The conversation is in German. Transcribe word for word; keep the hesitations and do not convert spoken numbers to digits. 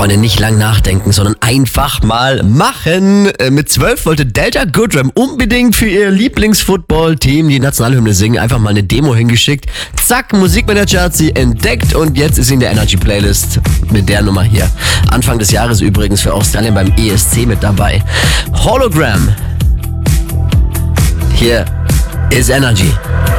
Freunde, nicht lang nachdenken, sondern einfach mal machen. Mit zwölf wollte Delta Goodrem unbedingt für ihr Lieblingsfootball-Team die Nationalhymne singen. Einfach mal eine Demo hingeschickt. Zack, Musikmanager hat sie entdeckt und jetzt ist sie in der Energy Playlist mit der Nummer hier. Anfang des Jahres übrigens für Australien beim E S C mit dabei. Hologram. Hier ist Energy.